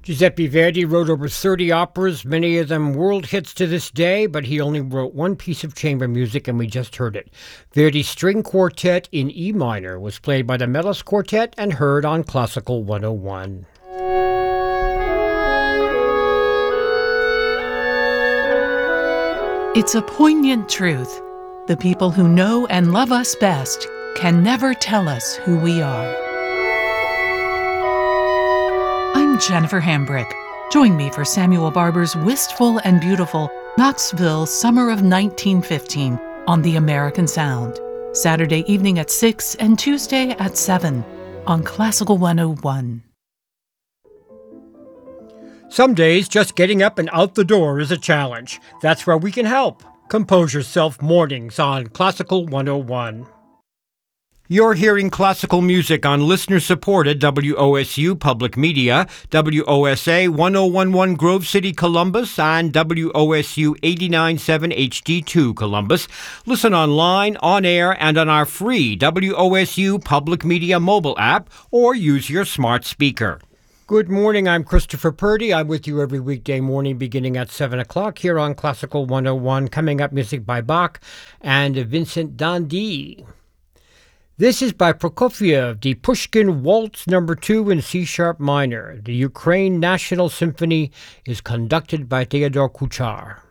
Giuseppe Verdi wrote over 30 operas, many of them world hits to this day, but he only wrote one piece of chamber music, and we just heard it. Verdi's String Quartet in E minor was played by the Metals Quartet and heard on Classical 101. It's a poignant truth. The people who know and love us best can never tell us who we are. I'm Jennifer Hambrick. Join me for Samuel Barber's Wistful and Beautiful Knoxville Summer of 1915 on The American Sound, Saturday evening at 6 and Tuesday at 7 on Classical 101. Some days, just getting up and out the door is a challenge. That's where we can help. Compose Yourself Mornings on Classical 101. You're hearing classical music on listener-supported WOSU Public Media, WOSA 1011 Grove City, Columbus, and WOSU 89.7 HD2 Columbus. Listen online, on air, and on our free WOSU Public Media mobile app, or use your smart speaker. Good morning, I'm Christopher Purdy. I'm with you every weekday morning beginning at 7 o'clock here on Classical 101. Coming up, music by Bach and Vincent d'Indy. This is by Prokofiev, the Pushkin Waltz No. 2 in C-sharp minor. The Ukraine National Symphony is conducted by Theodore Kuchar.